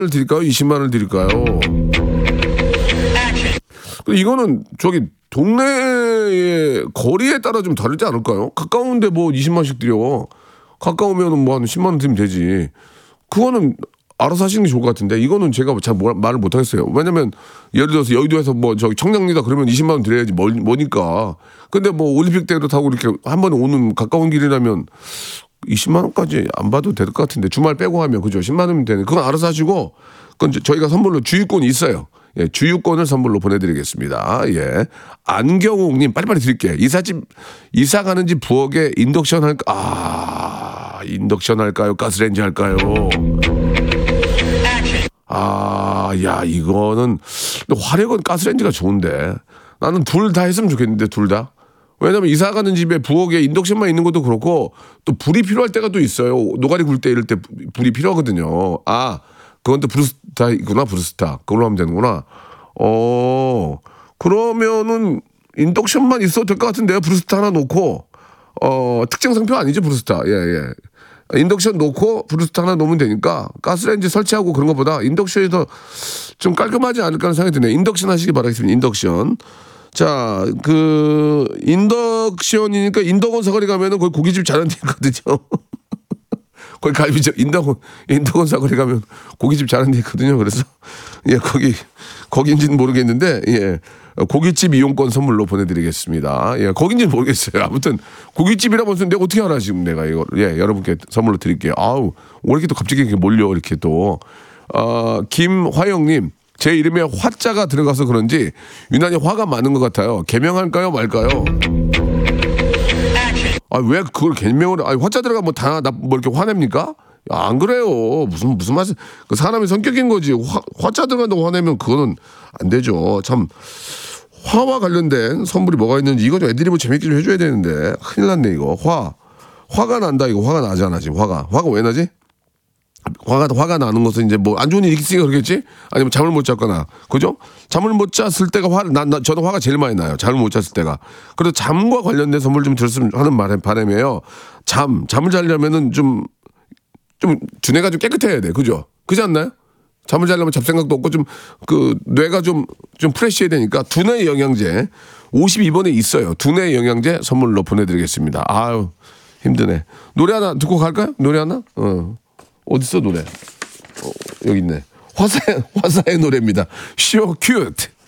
드릴까요? 20만 원을 드릴까요? 이거는 저기 동네의 거리에 따라 좀 다르지 않을까요? 가까운데 뭐 20만 원씩 드려. 가까우면 뭐 한 10만 원 드리면 되지. 그거는 알아서 하시는 게 좋을 것 같은데 이거는 제가 잘 말을 못 하겠어요. 왜냐면 예를 들어서 여의도에서 뭐 저기 청량리다 그러면 20만 원 드려야지 뭐니까. 근데 뭐 올림픽 대로 타고 이렇게 한 번에 오는 가까운 길이라면 20만 원까지 안 봐도 될 것 같은데 주말 빼고 하면 그죠? 10만 원이면 되는. 그건 알아서 하시고 그건 저희가 선물로 주유권이 있어요. 예, 주유권을 선물로 보내드리겠습니다. 예, 안경옥님 빨리빨리 드릴게요. 이사 가는 집 부엌에 인덕션 할까? 인덕션 할까요? 가스레인지 할까요? 야 이거는 화력은 가스레인지가 좋은데 나는 둘 다 했으면 좋겠는데 둘 다. 왜냐면 이사 가는 집에 부엌에 인덕션만 있는 것도 그렇고 또 불이 필요할 때가 또 있어요. 노가리 굴 때 이럴 때 불이 필요하거든요. 그건 또 브루스타구나. 브루스타. 그걸로 하면 되는구나. 그러면은 인덕션만 있어도 될 것 같은데요. 브루스타 하나 놓고 특정 상표 아니죠 브루스타. 예. 인덕션 놓고 브루스타 하나 놓으면 되니까 가스레인지 설치하고 그런 것보다 인덕션이 더 좀 깔끔하지 않을까 하는 생각이 드네요. 인덕션 하시기 바라겠습니다. 인덕션. 자, 인덕션이니까 인덕원 사거리 가면은 거기 고깃집 잘하는 데 있거든요. 거기 갈비집, 인덕원 사거리 가면 고깃집 잘하는 데 있거든요. 그래서, 예, 거긴지는 모르겠는데, 예, 고깃집 이용권 선물로 보내드리겠습니다. 예, 거긴지는 모르겠어요. 아무튼, 고깃집이라고 해서 내가 어떻게 알아, 지금 내가 이거. 예, 여러분께 선물로 드릴게요. 왜 이렇게 또 갑자기 이렇게 몰려, 이렇게 또. 김화영님. 제 이름에 화자가 들어가서 그런지 유난히 화가 많은 것 같아요. 개명할까요 말까요? 왜 그걸 개명을? 화자 들어가면 뭐 이렇게 화냅니까? 안 그래요. 무슨 말씀? 그 사람의 성격인 거지. 화자 들어간다고 화내면 그거는 안 되죠. 참 화와 관련된 선물이 뭐가 있는지 이거 좀 애드리브 재밌게 좀 해줘야 되는데 큰일 났네 이거. 화가 난다 이거. 화가 나잖아 지금. 화가 왜 나지? 화가 나는 것은 이제 뭐 안 좋은 일이 있으니까 그러겠지? 아니면 잠을 못 잤거나, 그죠? 잠을 못 잤을 때가 저는 화가 제일 많이 나요. 잠을 못 잤을 때가. 그래서 잠과 관련된 선물 좀 들었으면 하는 바람이에요. 잠을 자려면은 좀 두뇌가 좀 깨끗해야 돼. 그죠? 그렇지 않나요? 잠을 자려면 잡생각도 없고 뇌가 좀 프레시해야 되니까 두뇌 영양제 52번에 있어요. 두뇌 영양제 선물로 보내드리겠습니다. 힘드네. 노래 하나 듣고 갈까요? 노래 하나? 어딨어 노래? 여기 있네. 화사의 노래입니다. Sure Cute.